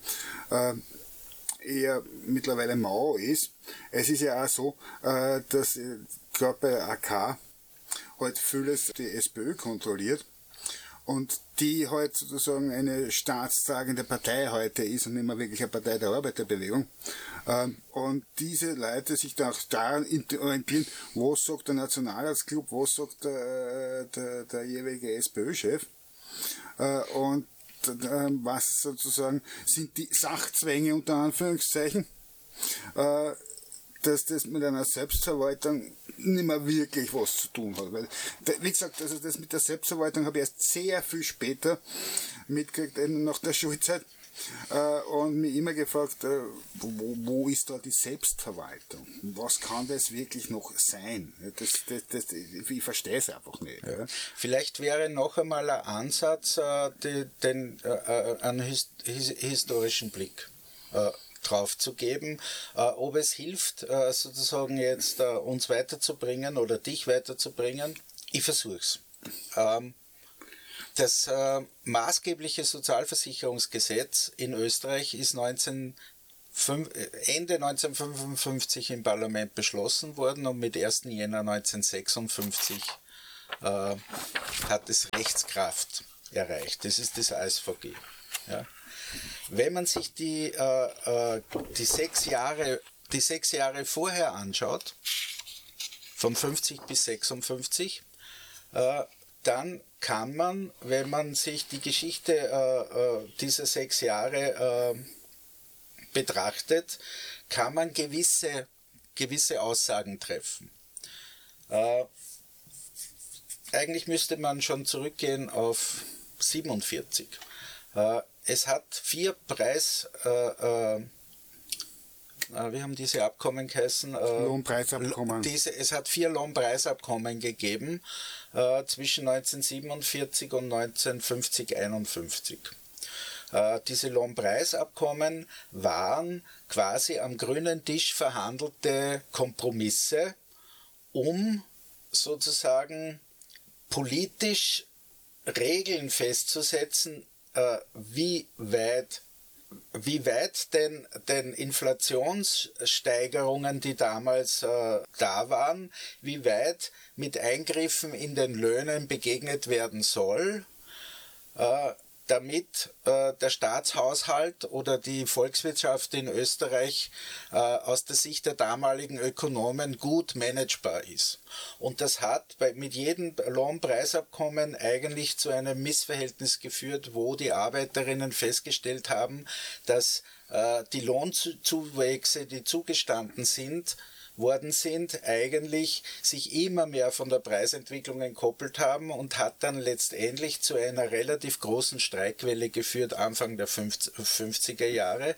eher mittlerweile mau ist. Es ist ja auch so, dass gerade bei AK halt vieles die SPÖ kontrolliert und die halt sozusagen eine staatstragende Partei heute ist und nicht mehr wirklich eine Partei der Arbeiterbewegung. Und diese Leute sich dann auch daran orientieren, was sagt der Nationalratsclub, was sagt der jeweilige SPÖ-Chef, und was sozusagen sind die Sachzwänge unter Anführungszeichen, dass das mit einer Selbstverwaltung nicht mehr wirklich was zu tun hat. Weil, wie gesagt, also das mit der Selbstverwaltung habe ich erst sehr viel später mitgekriegt, nach der Schulzeit. Und mich immer gefragt, wo ist da die Selbstverwaltung? Was kann das wirklich noch sein? Ich verstehe es einfach nicht. Ja. Vielleicht wäre noch einmal ein Ansatz, einen historischen Blick drauf zu geben, ob es hilft, sozusagen jetzt uns weiterzubringen oder dich weiterzubringen. Ich versuche es. Das maßgebliche Sozialversicherungsgesetz in Österreich ist Ende 1955 im Parlament beschlossen worden und mit 1. Jänner 1956 hat es Rechtskraft erreicht. Das ist das ASVG. Ja. Wenn man sich die 6 Jahre vorher anschaut, von 50 bis 56, dann kann man, wenn man sich die Geschichte dieser 6 Jahre betrachtet, kann man gewisse Aussagen treffen. Eigentlich müsste man schon zurückgehen auf 47. Es hat 4 wie haben diese Abkommen geheißen? Lohnpreisabkommen. Es hat 4 Lohnpreisabkommen gegeben zwischen 1947 und 1950-51. Diese Lohnpreisabkommen waren quasi am grünen Tisch verhandelte Kompromisse, um sozusagen politisch Regeln festzusetzen, wie weit denn Inflationssteigerungen, die damals da waren, wie weit mit Eingriffen in den Löhnen begegnet werden soll, damit der Staatshaushalt oder die Volkswirtschaft in Österreich aus der Sicht der damaligen Ökonomen gut managebar ist. Und das hat mit jedem Lohnpreisabkommen eigentlich zu einem Missverhältnis geführt, wo die Arbeiterinnen festgestellt haben, dass die Lohnzuwächse, die zugestanden worden sind, eigentlich sich immer mehr von der Preisentwicklung entkoppelt haben und hat dann letztendlich zu einer relativ großen Streikwelle geführt, Anfang der 50er Jahre,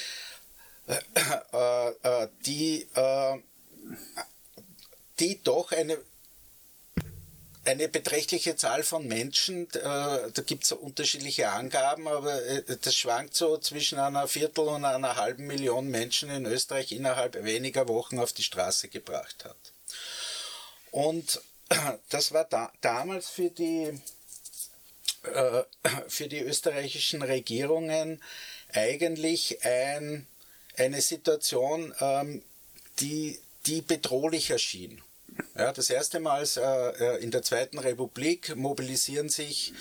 die doch eine beträchtliche Zahl von Menschen, da gibt es unterschiedliche Angaben, aber das schwankt so zwischen einer Viertel und einer halben Million Menschen in Österreich innerhalb weniger Wochen auf die Straße gebracht hat. Und das war damals für die österreichischen Regierungen eigentlich eine Situation, die bedrohlich erschien. Ja, das erste Mal in der Zweiten Republik mobilisiert sich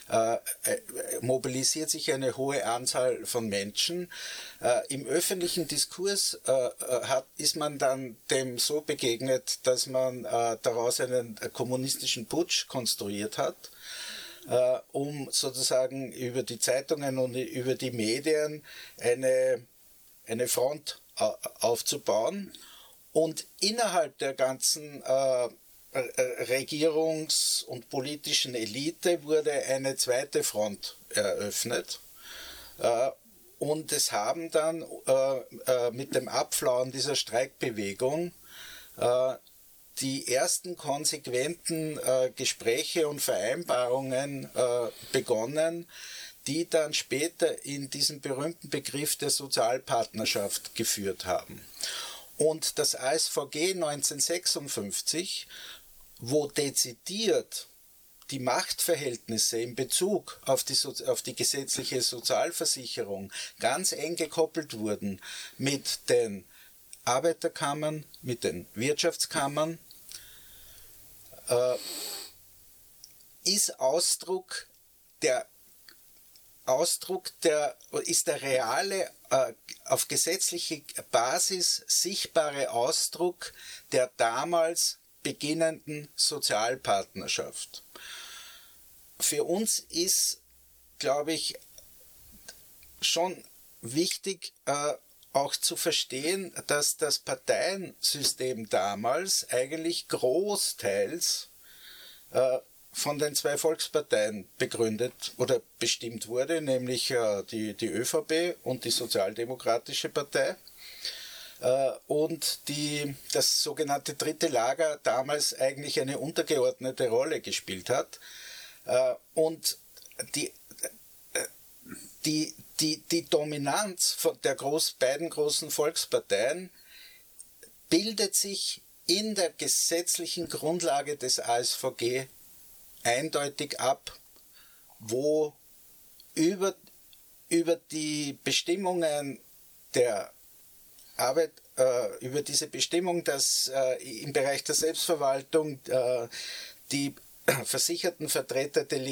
eine hohe Anzahl von Menschen. Im öffentlichen Diskurs ist man dann dem so begegnet, dass man daraus einen kommunistischen Putsch konstruiert hat, um sozusagen über die Zeitungen und über die Medien eine Front aufzubauen. Und innerhalb der ganzen Regierungs- und politischen Elite wurde eine zweite Front eröffnet. Und es haben dann mit dem Abflauen dieser Streikbewegung die ersten konsequenten Gespräche und Vereinbarungen begonnen, die dann später in diesen berühmten Begriff der Sozialpartnerschaft geführt haben. Und das ASVG 1956, wo dezidiert die Machtverhältnisse in Bezug auf die gesetzliche Sozialversicherung ganz eng gekoppelt wurden mit den Arbeiterkammern, mit den Wirtschaftskammern, ist der reale, auf gesetzliche Basis sichtbare Ausdruck der damals beginnenden Sozialpartnerschaft. Für uns ist, glaube ich, schon wichtig, auch zu verstehen, dass das Parteiensystem damals eigentlich großteils von den zwei Volksparteien begründet oder bestimmt wurde, nämlich die ÖVP und die Sozialdemokratische Partei. Und das sogenannte dritte Lager damals eigentlich eine untergeordnete Rolle gespielt hat. Und die Dominanz von beiden großen Volksparteien bildet sich in der gesetzlichen Grundlage des ASVG eindeutig ab, wo über die Bestimmungen der Arbeit, über diese Bestimmung, dass im Bereich der Selbstverwaltung die versicherten Vertreter